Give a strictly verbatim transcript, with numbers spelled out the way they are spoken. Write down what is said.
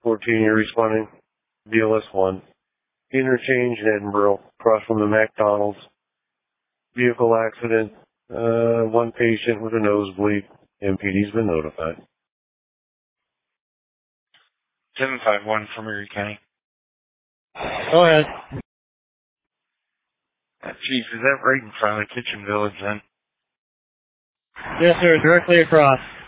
fourteen, you're responding. B L S one. Interchange in Edinburgh, across from the McDonald's. Vehicle accident. Uh, one patient with a nosebleed. M P D's been notified. seven five one from Erie County. Go ahead. Uh, Chief, is that right in front of the Kitchen Village then? Yes, sir. Directly across.